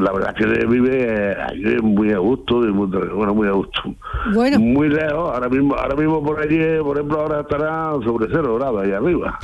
La verdad es que vive aquí muy a gusto, y muy a gusto. Bueno. Muy lejos, ahora mismo por allí, por ejemplo, ahora estará sobre 0 grados allá arriba.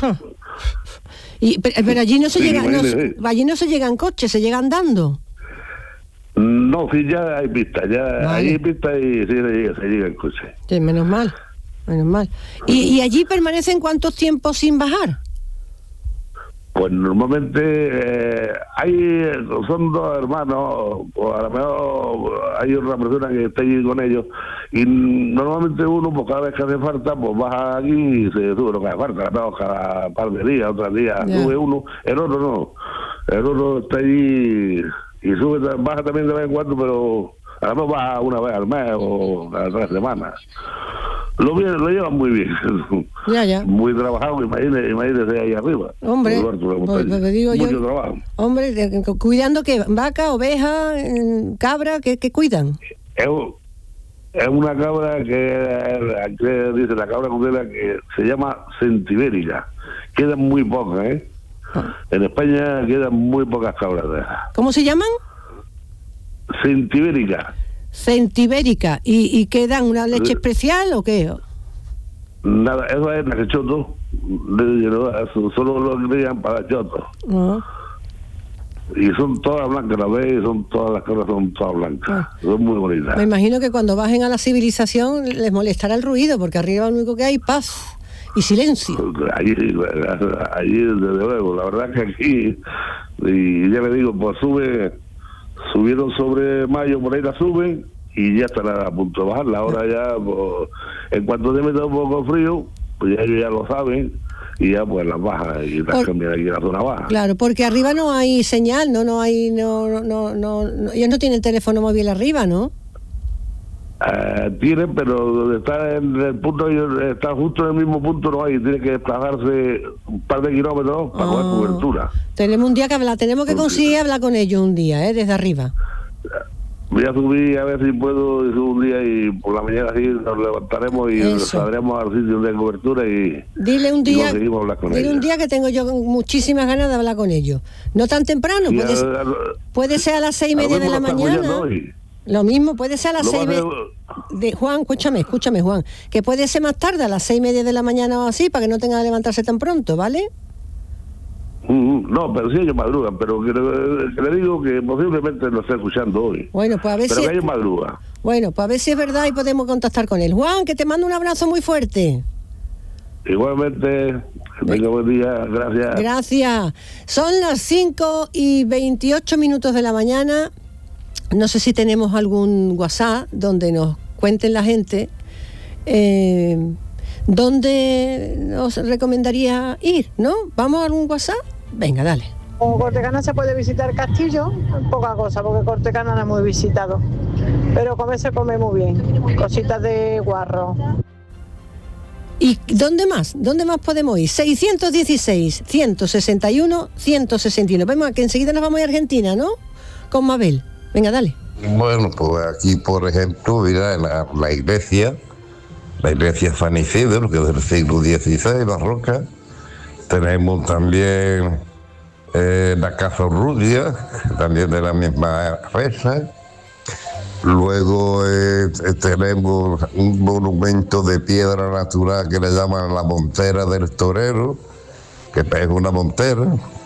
Pero allí no se llega, allí no se llega en coche, se llega andando. No, sí, ya hay pistas, Vale. hay pistas y sí, se llega en coche. Sí, menos mal. ¿Y allí permanecen cuántos tiempos sin bajar? Pues normalmente son 2 hermanos, o a lo mejor hay una persona que está allí con ellos, y normalmente uno, pues cada vez que hace falta, pues baja aquí y se sube lo que hace falta, ¿no? Cada par de días, otros días sube uno, el otro no, el otro está allí y baja también de vez en cuando, pero a lo mejor baja una vez al mes o cada 3 semanas. Lo llevan muy bien. Ya. Muy trabajado, imagínese ahí arriba. Hombre, pues digo mucho yo, trabajo. Hombre, cuidando que vaca, oveja, cabra, ¿qué cuidan? Es una cabra que dice la cabra cutela, que se llama centibérica. Quedan muy pocas, ¿eh? En España quedan muy pocas cabras de esas. ¿Cómo se llaman? Centibérica. Centibérica. ¿Y qué dan? ¿Una leche especial o qué? Nada, eso es naquechoto. Solo lo crían para choto. Y son todas blancas, las ves, las cabras son todas blancas. Son muy bonitas. Me imagino que cuando bajen a la civilización les molestará el ruido, porque arriba lo único que hay paz y silencio. Allí desde luego, la verdad que aquí, y ya le digo, pues subieron sobre mayo, por ahí la suben y ya están a punto de bajar. Ahora ya, pues, en cuanto se meta un poco frío, pues ya ellos ya lo saben y ya pues las bajan y las cambian aquí en la zona baja. Claro, porque arriba no hay señal, no hay, ellos no tienen teléfono móvil arriba, ¿no? Tienen, pero donde está en el punto, está justo en el mismo punto, no hay, tiene que desplazarse un par de kilómetros para coger cobertura. Tenemos un día que hablar, tenemos que conseguir hablar con ellos un día, desde arriba. Voy a subir a ver si puedo un día y por la mañana así nos levantaremos y saldremos al sitio de cobertura y dile un día, conseguimos hablar con ellos. Un día que tengo yo muchísimas ganas de hablar con ellos. No tan temprano, puede ser a las 6:30 de la mañana. Lo mismo, puede ser a las 6:30. Juan, escúchame, Juan, que puede ser más tarde, a las 6:30 de la mañana o así, para que no tenga que levantarse tan pronto, ¿vale? No, pero sí ellos madrugan, pero que le digo que posiblemente lo esté escuchando hoy. Bueno, pues a ver pero que ellos madrugan. Bueno, pues a ver si es verdad y podemos contactar con él. Juan, que te mando un abrazo muy fuerte. Igualmente, venga, buen día, gracias. Gracias. Son las 5:28 de la mañana. No sé si tenemos algún WhatsApp donde nos cuenten la gente dónde nos recomendaría ir, ¿no? ¿Vamos a algún WhatsApp? Venga, dale. Con Cortecana se puede visitar Castillo, poca cosa, porque Cortecana no es muy visitado. Pero comer se come muy bien, cositas de guarro. ¿Y dónde más? ¿Dónde más podemos ir? 616, 161, 161. Vemos que enseguida nos vamos a Argentina, ¿no? Con Mabel. Venga, dale. Bueno, pues aquí, por ejemplo, mira, la iglesia San Isidro, que es del siglo XVI, barroca. Tenemos también la Casa Urrutia, también de la misma fecha. Luego tenemos un monumento de piedra natural que le llaman la Montera del Torero, que es una montera.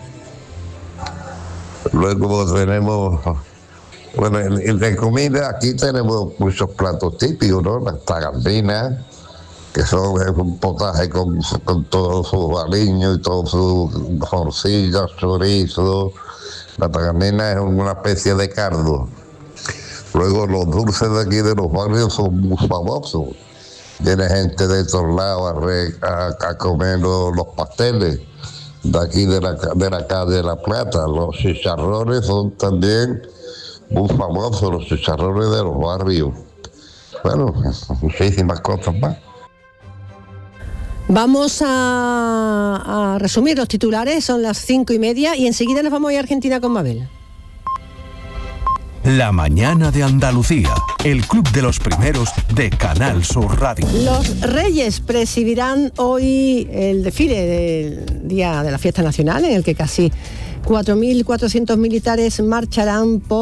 Luego tenemos... Bueno, de comida aquí tenemos muchos platos típicos, ¿no? Las tagardinas, que son un potaje con todos sus aliños y todas sus morcillas, chorizo. La tagardina es una especie de cardo. Luego los dulces de aquí de los barrios son muy famosos. Viene gente de todos lados a comer los pasteles de aquí de la calle de La Plata. Los chicharrones son también muy famosos, los chicharrones de los barrios. Bueno, muchísimas cosas más. Vamos a resumir los titulares, son las 5:30 y enseguida nos vamos a ir a Argentina con Mabel. La mañana de Andalucía, el club de los primeros de Canal Sur Radio. Los Reyes presidirán hoy el desfile del Día de la Fiesta Nacional, en el que casi 4.400 militares marcharán por